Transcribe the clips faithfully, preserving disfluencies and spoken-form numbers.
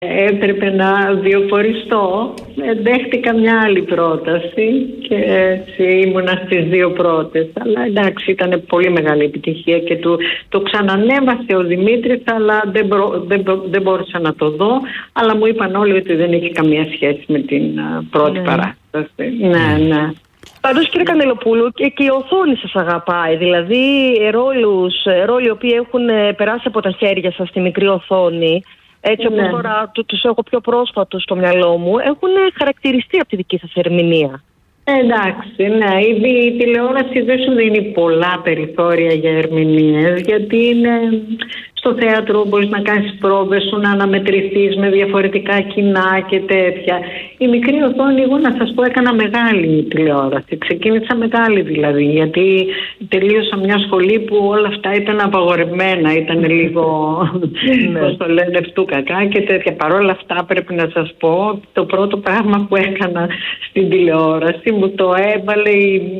Έπρεπε να βιοποριστώ. Δέχτηκα μια άλλη πρόταση και έτσι ήμουνα στις δύο πρώτες. Αλλά εντάξει, ήταν πολύ μεγάλη επιτυχία και του, το ξανανέβασε ο Δημήτρης, αλλά δεν, μπρο, δεν, δεν μπόρεσα να το δω. Αλλά μου είπαν όλοι ότι δεν έχει καμία σχέση με την uh, πρώτη ναι. παράσταση. Ναι, ναι. Πάντως, κύριε Κανελοπούλου, και, και η οθόνη σας αγαπάει. Δηλαδή, ρόλους, ρόλοι οι οποίοι έχουν περάσει από τα χέρια σας στη μικρή οθόνη, έτσι όπως ναι. τώρα τους έχω πιο πρόσφατους στο μυαλό μου, έχουν χαρακτηριστεί από τη δική σας ερμηνεία. Εντάξει, ναι, η, η τηλεόραση δεν σου δίνει πολλά περιθώρια για ερμηνείες, γιατί είναι στο θέατρο μπορείς να κάνεις πρόβες σου, να αναμετρηθείς με διαφορετικά κοινά και τέτοια. Η μικρή οθόνη, εγώ να σας πω, έκανα μεγάλη τηλεόραση. Ξεκίνησα μεγάλη δηλαδή, γιατί τελείωσα μια σχολή που όλα αυτά ήταν απαγορευμένα, ήταν λίγο, πώς το λένε, φτού κακά και τέτοια. Παρ' όλα αυτά πρέπει να σας πω, το πρώτο πράγμα που έκανα στην τηλεόραση μου το έβαλε,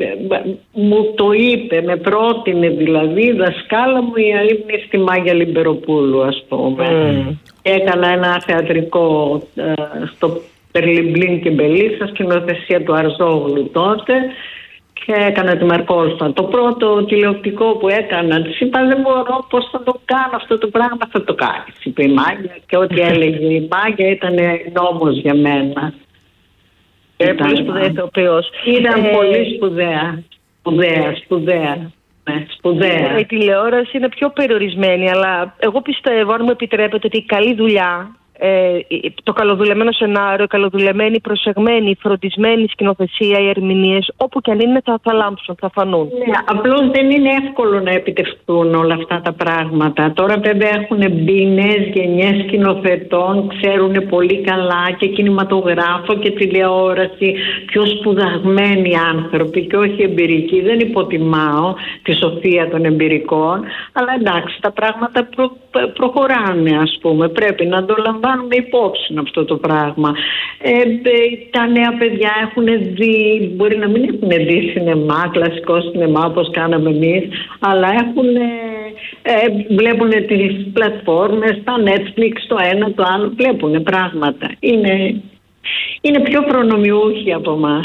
μου το είπε, με πρότεινε δηλαδή η δασκάλα μου, η Αείμνη στη Μάγια Λιμπεροπούλου, ας πούμε. Mm. Έκανα ένα θεατρικό ε, στο Περλιμπλίν και Μπελίσσα, σκηνοθεσία του Αρζόγλου τότε, και έκανα τη Μαρκόλφα. Το πρώτο τηλεοπτικό που έκανα, της είπα, δεν μπορώ, πώς θα το κάνω αυτό το πράγμα, θα το κάνεις, είπε η Μάγια, και ό,τι έλεγε η Μάγια ήταν νόμος για μένα. Ήταν πολύ σπουδαία ηθοποιός. Ήταν ε... πολύ σπουδαία, σπουδαία, σπουδαία. Ναι, σπουδαία. Η τηλεόραση είναι πιο περιορισμένη, αλλά εγώ πιστεύω, αν μου επιτρέπετε, ότι η καλή δουλειά, ε, το καλοδουλεμένο σενάριο, η καλοδουλεμένη, προσεγμένη, η φροντισμένη σκηνοθεσία, οι ερμηνείες, όπου και αν είναι, θα, θα λάμψουν, θα φανούν. Ναι, απλώς δεν είναι εύκολο να επιτευχθούν όλα αυτά τα πράγματα. Τώρα βέβαια έχουν μπει νέες γενιές σκηνοθετών, ξέρουν πολύ καλά και κινηματογράφο και τηλεόραση, πιο σπουδαγμένοι άνθρωποι και όχι εμπειρικοί. Δεν υποτιμάω τη σοφία των εμπειρικών, αλλά εντάξει, τα πράγματα προ, προχωράνε, ας πούμε. Πρέπει να το λαμβάνουμε υπόψη αυτό το πράγμα. Ε, τα νέα παιδιά έχουν δει, μπορεί να μην έχουν δει σινεμά, κλασικό σινεμά όπως κάναμε εμείς, αλλά έχουν, ε, βλέπουν τις πλατφόρμες, τα Netflix, το ένα, το άλλο, βλέπουν πράγματα. Είναι, είναι πιο προνομιούχοι από εμάς.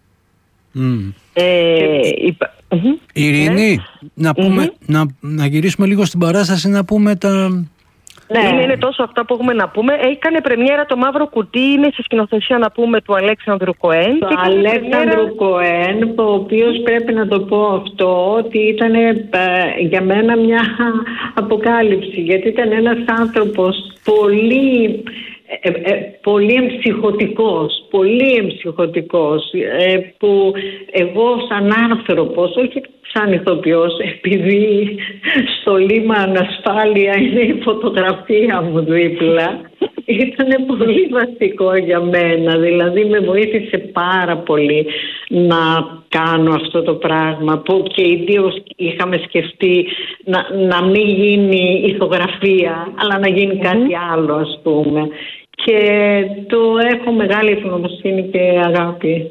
Mm. Ε, είπα... Ειρήνη, ναι. να, πούμε, mm-hmm. να, να γυρίσουμε λίγο στην παράσταση, να πούμε τα... Ναι, είναι, είναι τόσο αυτά που έχουμε να πούμε. Έκανε πρεμιέρα το Μαύρο Κουτί, είναι σε σκηνοθεσία, να πούμε, του Αλέξανδρου Κοέν. Το Αλέξανδρου πρεμιέρα... Κοέν, ο οποίος πρέπει να το πω αυτό, ότι ήταν ε, για μένα μια αποκάλυψη, γιατί ήταν ένας άνθρωπος πολύ... Ε, ε, πολύ εμψυχωτικός, πολύ εμψυχωτικός, ε, που εγώ σαν άνθρωπος, όχι σαν ηθοποιός, επειδή στο Λίμα Ανασφάλεια είναι η φωτογραφία μου δίπλα, ήταν πολύ βασικό για μένα. Δηλαδή με βοήθησε πάρα πολύ να κάνω αυτό το πράγμα, που και ιδίως είχαμε σκεφτεί να, να μην γίνει ηθογραφία, αλλά να γίνει mm-hmm. κάτι άλλο, ας πούμε. Και το έχω μεγάλη ευγνωμοσύνη και αγάπη.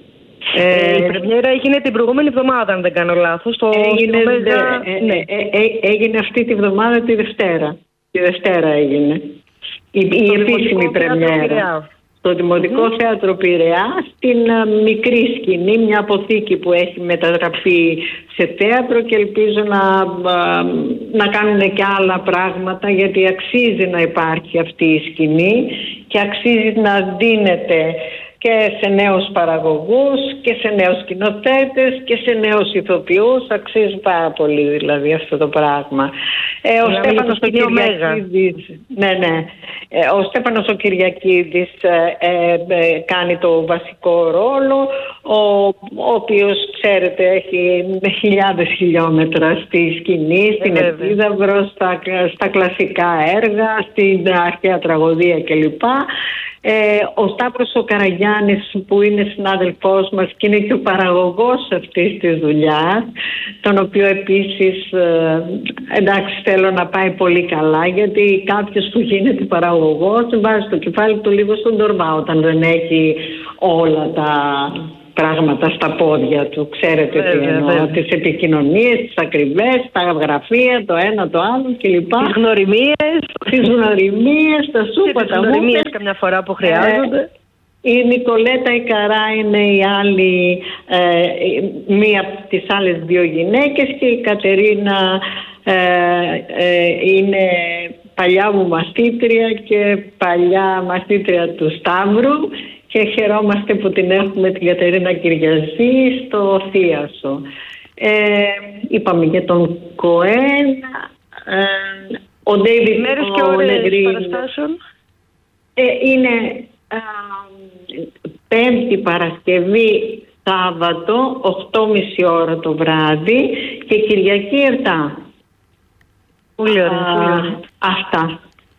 Ε, η πρεμιέρα έγινε την προηγούμενη εβδομάδα, αν δεν κάνω λάθος. Το έγινε, Μέγα... ε, ναι. ε, ε, έγινε αυτή τη εβδομάδα, τη Δευτέρα. Τη Δευτέρα έγινε. Η, η επίσημη πρεμιέρα. Στο Δημοτικό mm-hmm. Θέατρο Πειραιά, στην uh, μικρή σκηνή, μια αποθήκη που έχει μετατραπεί σε θέατρο, και ελπίζω να, uh, να κάνουν και άλλα πράγματα, γιατί αξίζει να υπάρχει αυτή η σκηνή και αξίζει να δίνεται και σε νέους παραγωγούς και σε νέους σκηνοθέτες και σε νέους ηθοποιούς. Αξίζει πάρα πολύ δηλαδή αυτό το πράγμα. Ε, ο Στέφανος ο Κυριακίδης, ναι, ναι. Ε, ο Στέφανος ο Κυριακίδης ε, ε, κάνει το βασικό ρόλο, ο, ο οποίος, ξέρετε, έχει χιλιάδες χιλιόμετρα στη σκηνή, στην Επίδαυρο, στα, στα κλασικά έργα, στην αρχαία τραγωδία κλπ. Ε, ο Σταύρος ο Καραγιάννης, που είναι συνάδελφός μας και είναι και ο παραγωγός αυτής της δουλειάς, τον οποίο επίσης ε, εντάξει θέλω να πάει πολύ καλά, γιατί κάποιος που γίνεται παραγωγός βάζει το κεφάλι του λίγο στον τορβά όταν δεν έχει όλα τα, πράγματα στα πόδια του. Ξέρετε βέβαια, τι εννοώ. βέβαια. Τις επικοινωνίες, τις ακριβές, τα γραφεία, το ένα το άλλο κλπ. Τις γνωριμίες. Τις γνωριμίες, τα σούπα, τα γνωριμίες μούτες. καμιά φορά που χρειάζονται. Ε, η Νικολέτα η Καρά είναι η άλλη, ε, μία από τις άλλες δύο γυναίκες, και η Κατερίνα ε, ε, είναι παλιά μου μαθήτρια και παλιά μαθήτρια του Σταύρου, και χαιρόμαστε που την έχουμε την Κατερίνα Κυριαζή στο Θίασο. Ε, είπαμε για τον Κοέν, ε, ο Ντέιβιντ Μέρες και ώρες παραστάσεων. Ε, είναι α, Πέμπτη, Παρασκευή, Σάββατο, οκτώ και μισή ώρα το βράδυ, και Κυριακή επτά. Πολύ ωραία. Αυτά.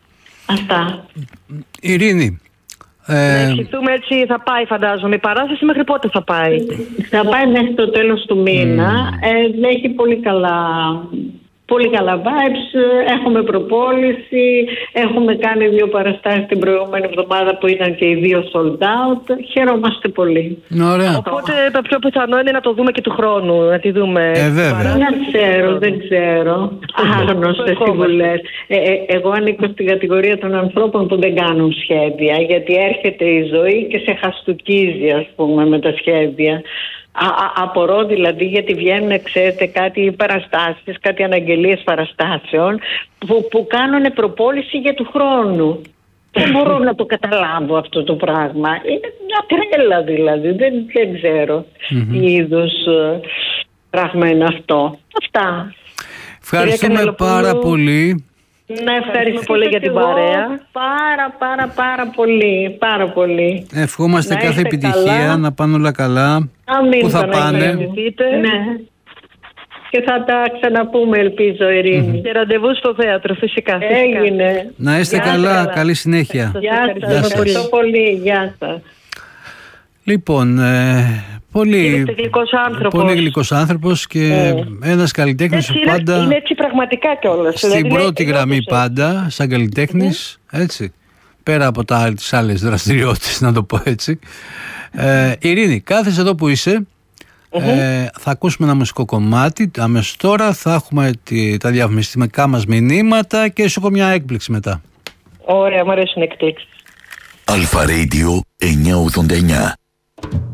Αυτά. Ειρήνη. Να Ε, ευχηθούμε, έτσι θα πάει, φαντάζομαι. Η παράσταση μέχρι πότε θα πάει? Θα πάει μέχρι το τέλος του μήνα. Mm. Ε, έχει πολύ καλά, πολύ καλά vibes. Έχουμε προπόληση. Έχουμε κάνει δύο παραστάσεις την προηγούμενη εβδομάδα που ήταν και οι δύο sold out. Χαιρόμαστε πολύ. Ωραία. Οπότε το πιο πιθανό είναι να το δούμε και του χρόνου. Να τη δούμε. Ε, βέβαια. Δεν ξέρω, δεν ξέρω. Άγνωστες συμβουλές. Ε, ε, εγώ ανήκω στην κατηγορία των ανθρώπων που δεν κάνουν σχέδια, γιατί έρχεται η ζωή και σε χαστουκίζει, ας πούμε, με τα σχέδια. Α, α, απορώ δηλαδή, γιατί βγαίνουν, ξέρετε, κάτι παραστάσεις, κάτι αναγγελίες παραστάσεων που, που κάνουν προπόληση για του χρόνου. Δεν μπορώ να το καταλάβω αυτό το πράγμα. Είναι μια τρέλα δηλαδή. Δεν, δεν ξέρω Mm-hmm. τι είδους ε, πράγμα είναι αυτό. Αυτά. Ευχαριστούμε πάρα πολύ. Να ευχαριστούμε πολύ για την παρέα. Πάρα πάρα πάρα πολύ. Πάρα πολύ. Ευχόμαστε Να κάθε είστε επιτυχία, καλά. να πάνε όλα καλά. Αμήν, Πού θα Παναγία πάνε. μου. Ναι. Και θα τα ξαναπούμε, ελπίζω, Ειρήνη. Και ραντεβού στο θέατρο, φυσικά. φυσικά. Έγινε. Να είστε Γεια καλά, σας. καλή συνέχεια. Γεια Ευχαριστώ σας. πολύ. Ευχαριστώ πολύ. Γεια σας. Λοιπόν, ε, πολύ, Είστε γλυκός άνθρωπος. πολύ γλυκός άνθρωπος και ένας καλλιτέχνης που Έτσι, είναι, πάντα είναι έτσι πραγματικά κιόλας. στην Δηλαδή, πρώτη λέει, γραμμή νιώθεις, πάντα, σαν καλλιτέχνης, έτσι, πέρα από τα, τις άλλες δραστηριότητες, να το πω έτσι. Ε, Ειρήνη, κάθεσαι εδώ που είσαι. Ε, θα ακούσουμε ένα μουσικό κομμάτι αμέσως τώρα, θα έχουμε τη, τα διαφημιστικά μας μηνύματα και σου έχω μια έκπληξη μετά. Ωραία, μου αρέσουν οι εκπλήξεις. Αλφα Radio εννιακόσια ογδόντα εννιά.